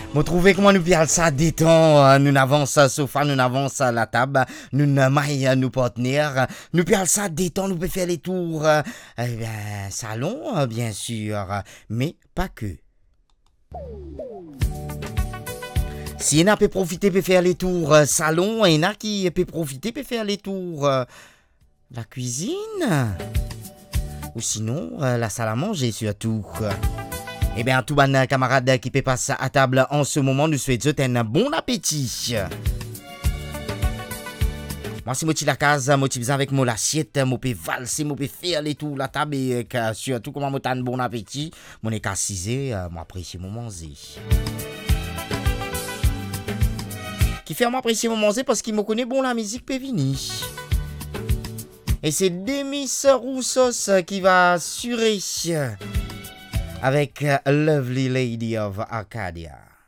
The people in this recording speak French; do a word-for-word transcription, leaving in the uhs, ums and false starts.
Vous trouvez comment nous parlons ça détend, nous n'avance à sofa, nous n'avance à la table, nous n'amaille nous partenaires, nous parlons ça détend, nous pouvons faire les tours, euh, bien, salon euh, bien sûr, mais pas que. Si on peut profiter pour faire les tours euh, salon, il y en a qui peut profiter pour faire les tours euh, la cuisine, ou sinon euh, la salle à manger surtout. Eh bien, tout bon camarade qui peut passer à table en ce moment, nous souhaitons un bon appétit. Moi, c'est Moti la case, Moti besoin avec mon assiette, mon peux valser, mon peux faire les tours la table et euh, surtout comment moi un bon appétit, mon est cassisé, euh, moi apprécier mon manger. Qui fait m'apprécier mon manger parce qu'il me connaît bon la musique peut venir. Et c'est Demis Roussos qui va assurer avec Lovely Lady of Arcadia.